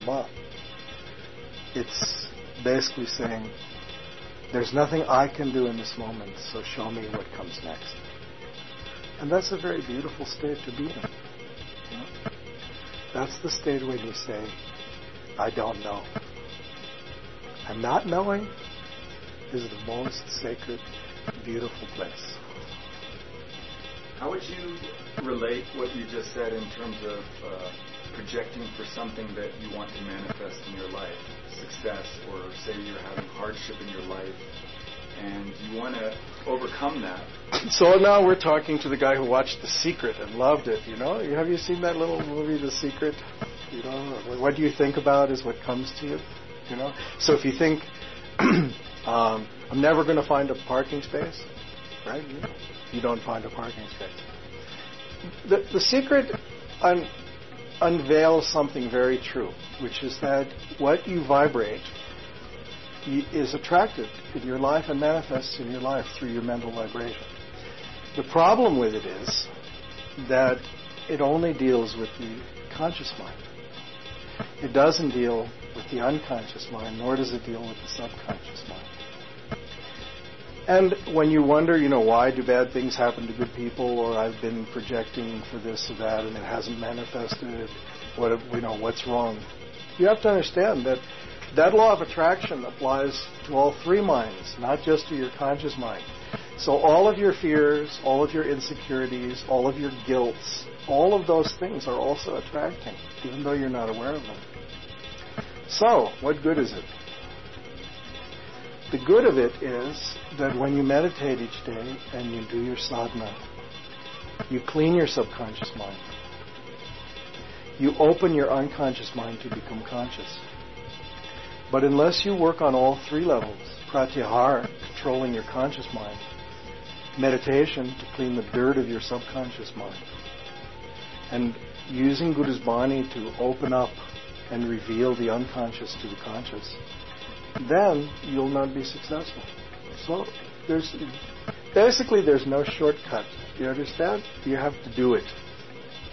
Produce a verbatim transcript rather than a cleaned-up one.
Dharma. It's basically saying, there's nothing I can do in this moment, so show me what comes next. And that's a very beautiful state to be in. You know? That's the state when you say, I don't know. And not knowing is the most sacred, beautiful place. How would you relate what you just said in terms of uh, projecting for something that you want to manifest in your life, success, or say you're having hardship in your life, and you want to overcome that? So now we're talking to the guy who watched The Secret and loved it, you know? Have you seen that little movie, The Secret? You know, what do you think about is what comes to you, you know? So if you think, um, I'm never going to find a parking space, right? You, you don't find a parking space. The, the Secret un, unveils something very true, which is that what you vibrate is attracted in your life and manifests in your life through your mental vibration. The problem with it is that it only deals with the conscious mind. It doesn't deal with the unconscious mind, nor does it deal with the subconscious mind. And when you wonder, you know, why do bad things happen to good people, or I've been projecting for this or that and it hasn't manifested, what, you know, what's wrong? You have to understand that that law of attraction applies to all three minds, not just to your conscious mind. So all of your fears, all of your insecurities, all of your guilts, all of those things are also attracting, even though you're not aware of them. So, what good is it? The good of it is that when you meditate each day and you do your sadhana, you clean your subconscious mind. You open your unconscious mind to become conscious. But unless you work on all three levels, pratyahara, controlling your conscious mind, meditation to clean the dirt of your subconscious mind, and using Guru's Bani to open up and reveal the unconscious to the conscious, then you'll not be successful. So there's basically there's no shortcut. You understand? You have to do it.